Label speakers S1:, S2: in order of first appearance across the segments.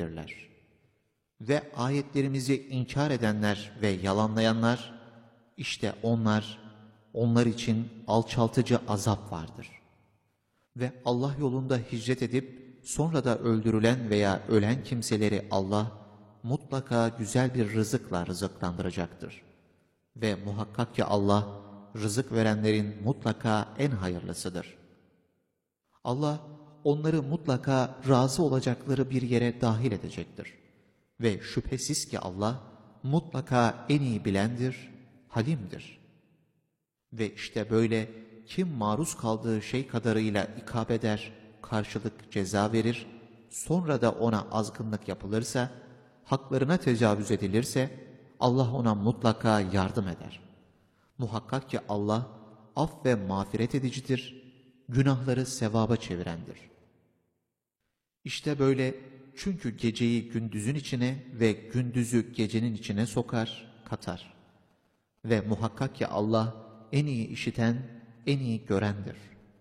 S1: birliktedirler. Ve ayetlerimizi inkar edenler ve yalanlayanlar, işte onlar için alçaltıcı azap vardır. Ve Allah yolunda hicret edip sonra da öldürülen veya ölen kimseleri Allah mutlaka güzel bir rızıkla rızıklandıracaktır. Ve muhakkak ki Allah rızık verenlerin mutlaka en hayırlısıdır. Allah onları mutlaka razı olacakları bir yere dahil edecektir. Ve şüphesiz ki Allah mutlaka en iyi bilendir, halimdir. Ve işte böyle kim maruz kaldığı şey kadarıyla ikab eder, karşılık ceza verir, sonra da ona azgınlık yapılırsa, haklarına tecavüz edilirse, Allah ona mutlaka yardım eder. Muhakkak ki Allah af ve mağfiret edicidir, günahları sevaba çevirendir. İşte böyle, çünkü geceyi gündüzün içine ve gündüzü gecenin içine sokar, katar. Ve muhakkak ki Allah en iyi işiten, en iyi görendir.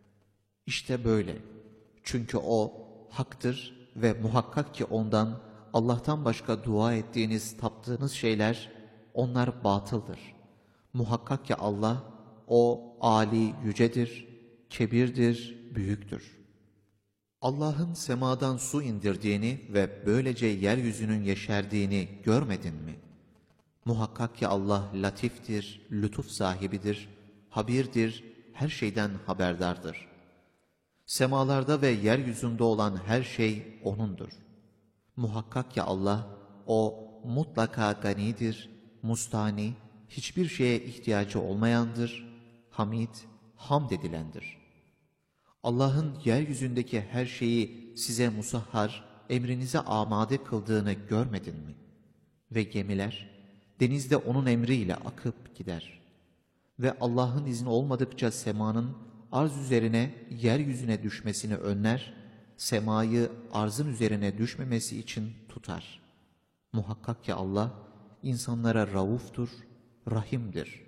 S1: İşte böyle, çünkü O haktır ve muhakkak ki Ondan, Allah'tan başka dua ettiğiniz, taptığınız şeyler, onlar batıldır. Muhakkak ki Allah, O âli, yücedir, kebirdir, büyüktür. Allah'ın semadan su indirdiğini ve böylece yeryüzünün yeşerdiğini görmedin mi? Muhakkak ki Allah latiftir, lütuf sahibidir, habirdir, her şeyden haberdardır. Semalarda ve yeryüzünde olan her şey O'nundur. Muhakkak ki Allah, O mutlaka ganidir, mustani, hiçbir şeye ihtiyacı olmayandır, hamid, hamd edilendir. Allah'ın yeryüzündeki her şeyi size musahhar, emrinize amade kıldığını görmedin mi? Ve gemiler, denizde O'nun emriyle akıp gider. Ve Allah'ın izni olmadıkça semanın arz üzerine, yeryüzüne düşmesini önler, semayı arzın üzerine düşmemesi için tutar. Muhakkak ki Allah, insanlara rauftur, rahimdir.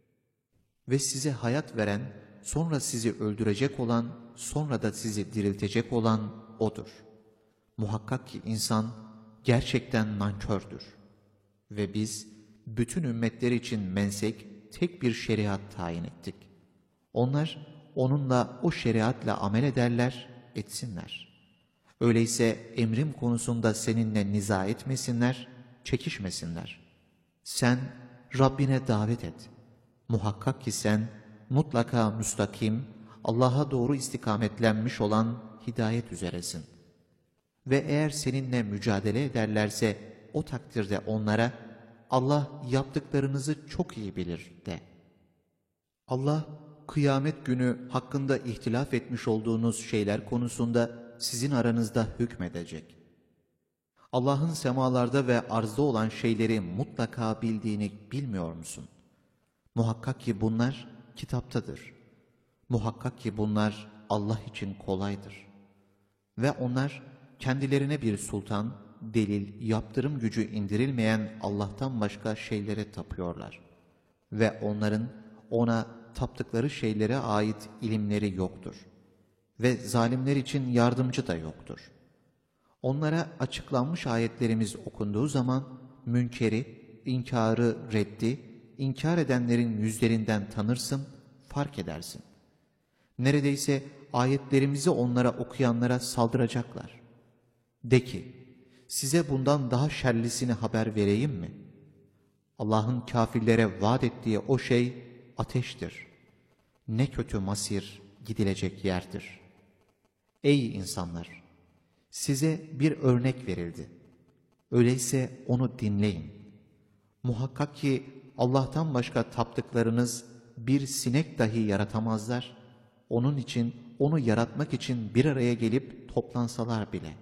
S1: Ve size hayat veren, sonra sizi öldürecek olan, sonra da sizi diriltecek olan O'dur. Muhakkak ki insan gerçekten nankördür. Ve biz bütün ümmetler için mensek, tek bir şeriat tayin ettik. Onlar onunla, o şeriatla amel ederler, etsinler. Öyleyse emrim konusunda seninle niza etmesinler, çekişmesinler. Sen Rabbine davet et. Muhakkak ki sen mutlaka müstakim, Allah'a doğru istikametlenmiş olan hidayet üzeresin. Ve eğer seninle mücadele ederlerse o takdirde onlara Allah yaptıklarınızı çok iyi bilir de. Allah kıyamet günü hakkında ihtilaf etmiş olduğunuz şeyler konusunda sizin aranızda hükmedecek. Allah'ın semalarda ve arzda olan şeyleri mutlaka bildiğini bilmiyor musun? Muhakkak ki bunlar kitaptadır. Muhakkak ki bunlar Allah için kolaydır. Ve onlar kendilerine bir sultan, delil, yaptırım gücü indirilmeyen Allah'tan başka şeylere tapıyorlar. Ve onların O'na taptıkları şeylere ait ilimleri yoktur. Ve zalimler için yardımcı da yoktur. Onlara açıklanmış ayetlerimiz okunduğu zaman münkeri, inkarı, reddi, inkar edenlerin yüzlerinden tanırsın, fark edersin. Neredeyse ayetlerimizi onlara okuyanlara saldıracaklar. De ki, size bundan daha şerlisini haber vereyim mi? Allah'ın kafirlere vaat ettiği o şey ateştir. Ne kötü masir, gidilecek yerdir. Ey insanlar! Size bir örnek verildi. Öyleyse onu dinleyin. Muhakkak ki Allah'tan başka taptıklarınız bir sinek dahi yaratamazlar. Onun için, onu yaratmak için bir araya gelip toplansalar bile.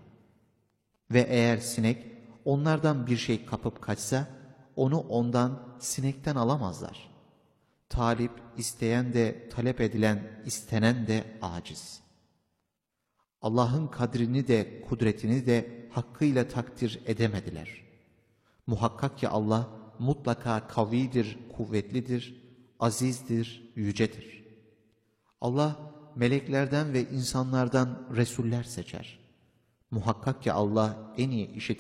S1: Ve eğer sinek onlardan bir şey kapıp kaçsa, onu ondan, sinekten alamazlar. Talip, isteyen de, talep edilen, istenen de aciz. Allah'ın kadrini de, kudretini de hakkıyla takdir edemediler. Muhakkak ki Allah mutlaka kavidir, kuvvetlidir, azizdir, yücedir. Allah meleklerden ve insanlardan resuller seçer. Muhakkak ki Allah en iyi işiten